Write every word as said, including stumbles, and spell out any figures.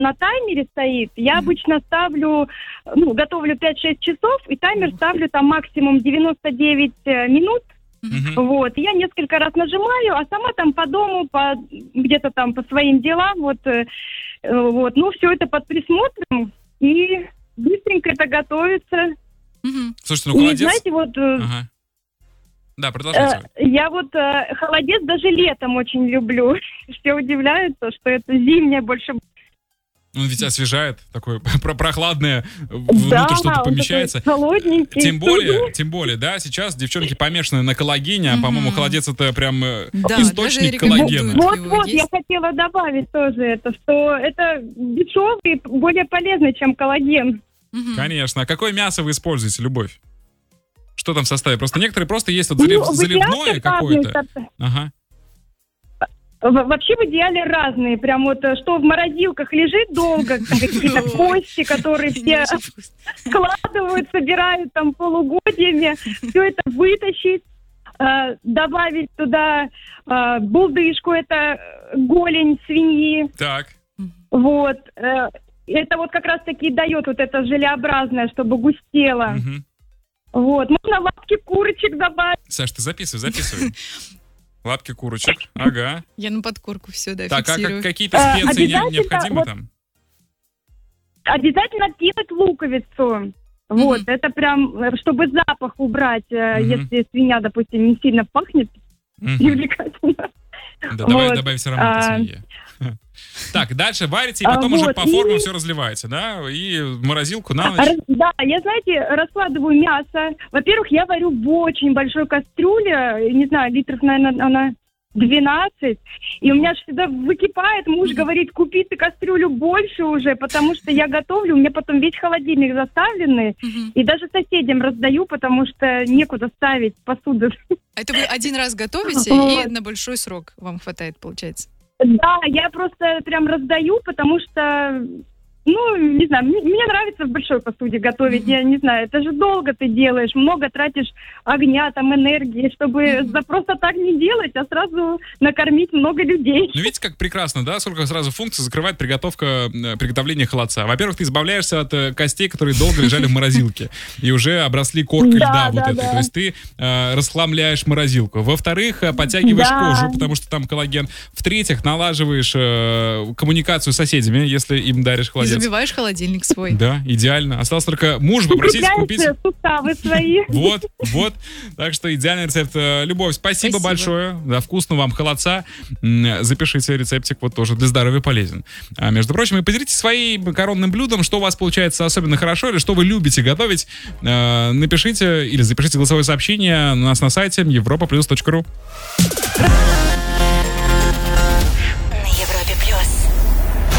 на таймере стоит. Я mm-hmm. обычно ставлю, ну, готовлю пять-шесть часов, и таймер ставлю там максимум девяносто девять минут. Mm-hmm. Вот, я несколько раз нажимаю, а сама там по дому, по, где-то там по своим делам, вот, э, вот, ну, все это под присмотром, и быстренько это готовится. Mm-hmm. Слушайте, ну, холодец... И, знаете, вот... Э, ага. Да, продолжайте. Э, я вот э, холодец даже летом очень люблю. Все удивляются, что это зимнее больше... Он ведь освежает, такое прохладное, внутрь да, что-то помещается. Холодненький. Тем более, тем более, да, сейчас девчонки помешаны на коллагене, а, mm-hmm. по-моему, холодец это прям да, источник коллагена. Вот-вот, я хотела добавить тоже это, что это дешевый, более полезный, чем коллаген. Mm-hmm. Конечно. А какое мясо вы используете, Любовь? Что там в составе? Просто некоторые просто есть вот залив, ну, заливное какое-то. Ага. Вообще в идеале разные. Прям вот что в морозилках лежит долго, какие-то кости, которые все складывают, собирают там полугодиями. Все это вытащить, добавить туда булдышку, это голень свиньи. Так. Вот. Это вот как раз-таки дает вот это желеобразное, чтобы густело. Вот. Можно лапки курочек добавить. Саш, ты записывай, записывай. Лапки курочек, ага. Я на подкорку все, да, так, фиксирую. А какие-то специи не, необходимы вот, там? Обязательно кинуть луковицу. Mm-hmm. Вот, это прям, чтобы запах убрать, mm-hmm. если свинья, допустим, не сильно пахнет, mm-hmm. привлекательно. Да, вот. Добавить аромат а, свиньи. Так, дальше варите, и потом а, уже вот, по формам и... все разливаете, да? И в морозилку на ночь. Да, я, знаете, раскладываю мясо. Во-первых, я варю в очень большой кастрюле, не знаю, литров, наверное, она двенадцать. И у меня же всегда выкипает, муж mm-hmm. говорит, купи ты кастрюлю больше уже, потому что я готовлю, у меня потом весь холодильник заставленный, mm-hmm. и даже соседям раздаю, потому что некуда ставить посуду. Это вы один раз готовите, и на большой срок вам хватает, получается? Да, я просто прям раздаю, потому что, ну, не знаю, мне, мне нравится в большой посуде готовить, mm-hmm. я не знаю, это же долго ты делаешь, много тратишь огня, там, энергии, чтобы mm-hmm. за просто так не делать, а сразу накормить много людей. Ну, видите, как прекрасно, да, сколько сразу функций закрывает приготовка, приготовление холодца. Во-первых, ты избавляешься от костей, которые долго лежали в морозилке и уже обросли коркой льда вот этой, то есть ты э, расхламляешь морозилку. Во-вторых, подтягиваешь кожу, потому что там коллаген. В-третьих, налаживаешь э, коммуникацию с соседями, если им даришь холодец. И забиваешь холодильник свой. Да, идеально. Осталось только мужа попросить купить... суставы свои. Вот, вот. Так что идеальный рецепт. Любовь, спасибо, спасибо. большое. Да, вкусно вам холодца. Запишите рецептик, вот тоже для здоровья полезен. А, между прочим, и поделитесь своим коронным блюдом, что у вас получается особенно хорошо, или что вы любите готовить. А, напишите или запишите голосовое сообщение у нас на сайте европа плюс точка ру.